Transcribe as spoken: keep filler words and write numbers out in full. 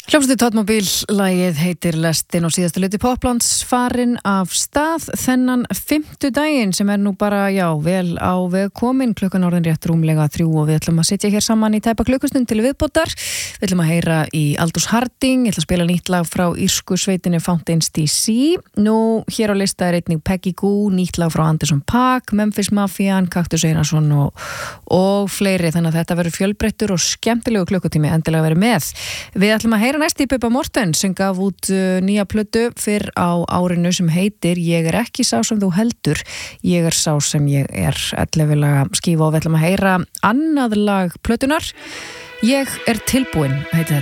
Hljómsveitin Tóttmóbíl, lagið heitir Lestin og síðasta hluti Poplands farin af stað þennan fimmtudaginn sem er nú bara, já, vel á veg komin, klukkan orðin rétt rúmlega þrjú og við ætlum að sitja hér saman í tæpa klukkustund til viðbótar. Við ætlum að heyra í Aldous Harding, ég ætla að spila nýtt lag frá írsku sveitinni Fountains D C. Nú, hér á lista er einnig Peggy Gou, nýtt lag frá Anderson .Paak, Memphis Mafian, Kaktus Einarsson og, og fleiri, þannig að þetta verður fjölbreyttur og skemmtilegu klukkutími endilega verið með. Við ætlum að heyra næst í Bubba Morthens sem gaf út uh, nýja plötu fyrr á árinu sem heitir Ég er ekki sá sem þú heldur, ég er sá sem ég er. ellefu laga skífa og við ætlum að heyra annað lag plötunar. Ég er tilbúin, heitir þetta.